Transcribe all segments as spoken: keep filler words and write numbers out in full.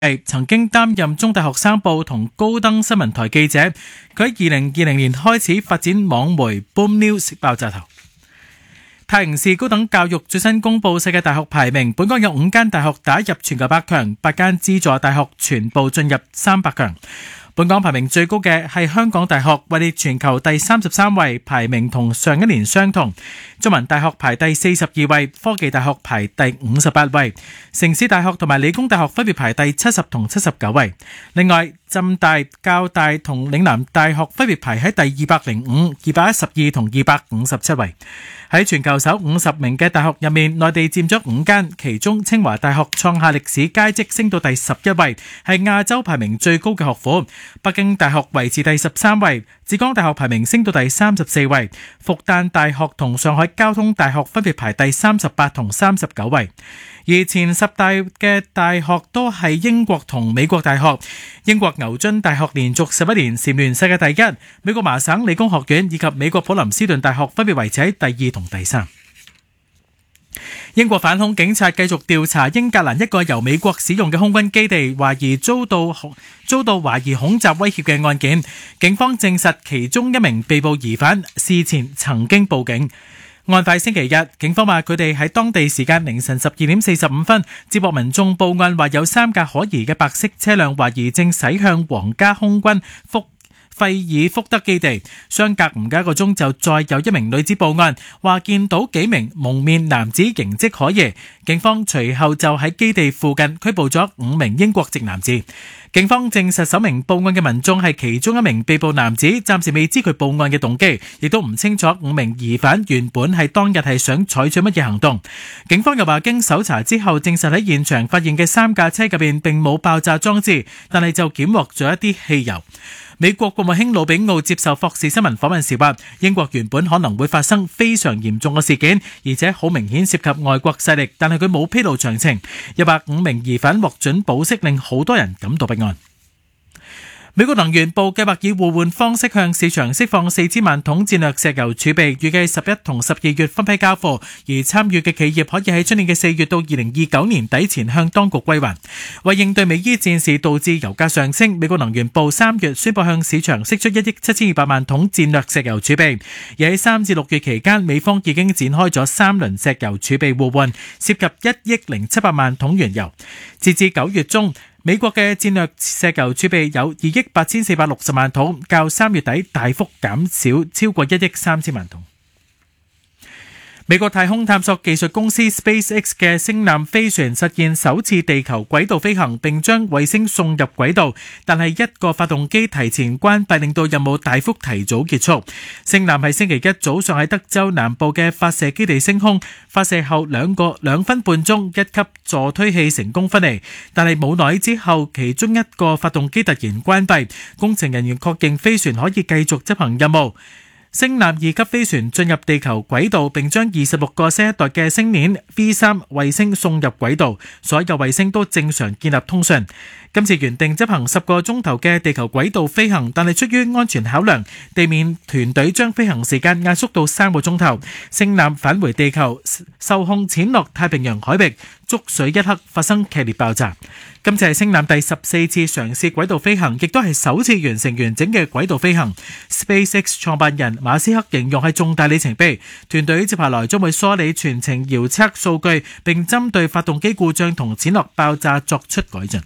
曾經擔任中大學生報同高登新聞台記者。佢喺二零二零年開始發展網媒 Boom News 爆炸頭。泰晤士高等教育最新公布世界大學排名，本港有五間大學打入全球百強，八間資助大學全部進入三百強。本港排名最高嘅係香港大學，位列全球第三十三位，排名同上一年相同。中文大學排第四十二位，科技大學排第五十八位，城市大學同埋理工大學分別排第七十同七十九位。另外，浸大、教大同嶺南大學分別排喺第二百零五、二百一十二同二百五十七位。喺全球首五十名嘅大學入面，內地佔咗五間，其中清華大學創下歷史佳績，升到第十一位，係亞洲排名最高嘅學府。北京大學維持第十三位，浙江大學排名升到第三十四位，復旦大學同上海交通大學分別排第三十八同三十九位。而前十大嘅大學都係英國同美國大學，英國牛津大學連續十一年蟬聯世界第一，美國麻省理工學院以及美國普林斯頓大學分別維持喺第二同第三。英國反恐警察繼續調查英格蘭一個由美國使用嘅空軍基地，懷疑遭到遭到懷疑恐襲威脅嘅案件。警方證實其中一名被捕疑犯事前曾經報警。案發星期日，警方話佢哋喺當地時間凌晨十二點四十五分接獲民眾報案，話有三架可疑嘅白色車輛懷疑正駛向皇家空軍福費爾福德基地。相隔唔夠一個鐘就再有一名女子報案，話見到幾名蒙面男子形跡可疑。警方隨後就喺基地附近拘捕咗五名英國籍男子。警方證實首名報案嘅民眾係其中一名被捕男子，暫時未知佢報案嘅動機，亦都唔清楚五名疑犯原本係當日係想採取乜嘢行動。警方又話經搜查之後證實喺現場發現嘅三架車入邊並冇爆炸裝置，但係就檢獲咗一啲汽油。美國國務卿魯比奧接受霍士新聞訪問時話，英國原本可能會發生非常嚴重嘅事件，而且好明顯涉及外國勢力，但係佢冇披露詳情。又話五名疑犯獲准保釋，令好多人感到不安。美國能源部計劃以互換方式向市場釋放四千萬桶戰略石油儲備，預計十一同十二月分批交付，而參與嘅企業可以喺出年嘅四月到二零二九年底前向當局歸還。為應對美伊戰事導致油價上升，美國能源部三月宣布向市場釋出一億七千二百萬桶戰略石油儲備，而喺三至六月期間，美方已經展開咗三輪石油儲備互換，涉及一億零七百萬桶原油。截至九月中，美國嘅戰略石油儲備有二億八千四百六十萬桶，較三月底大幅減少超過一億三千萬桶。美國太空探索技術公司 SpaceX 嘅星艦飛船實現首次地球軌道飛行，並將衛星送入軌道，但係一個發動機提前關閉，令到任務大幅提早結束。星艦喺星期一早上喺德州南部嘅發射基地升空，發射後兩個兩分半鐘，一級助推器成功分離，但係冇耐之後，其中一個發動機突然關閉，工程人員確認飛船可以繼續執行任務。星艦二級飛船進入地球軌道，並將二十六個新一代嘅星鏈 V 三 衛星送入軌道，所有衛星都正常建立通訊。今次原定執行十個鐘頭嘅地球軌道飛行，但係出於安全考量，地面團隊將飛行時間壓縮到三個鐘頭。星艦返回地球，受控潛落太平洋海域，觸水一刻發生劇烈爆炸。今次係星艦第十四次嘗試軌道飛行，亦都係首次完成完整嘅軌道飛行。SpaceX 創辦人馬斯克形容係重大里程碑，團隊接下來將會梳理全程遙測數據，並針對發動機故障同潛落爆炸作出改進。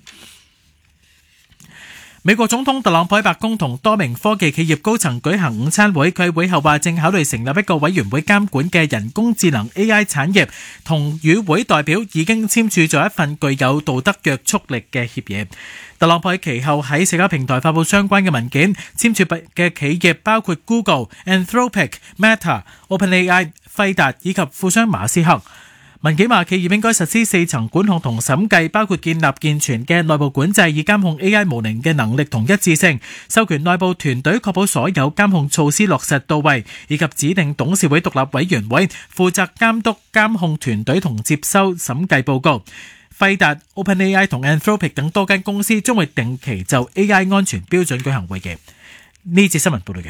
美國總統特朗普喺白宮同多名科技企業高層舉行午餐會，佢喺會後話正考慮成立一個委員會監管嘅人工智能 A I 產業，同與會代表已經簽署咗一份具有道德約束力嘅協議。特朗普喺其後喺社交平台發布相關嘅文件，簽署嘅企業包括 Google、Anthropic、Meta、OpenAI、輝達以及富商馬斯克。文件話企業應該實施四層管控同審計，包括建立健全嘅內部管制，以監控 A I 模擬嘅能力同一致性，授權內部團隊確保所有監控措施落實到位，以及指定董事會獨立委員會負責監督監控團隊同接收審計報告。輝達、OpenAI 同 Anthropic 等多間公司將會定期就 A I 安全標準舉行會議。呢節新聞報道嘅。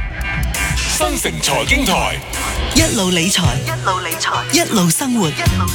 新城財經台， 一路理財，一路理財，一路生活。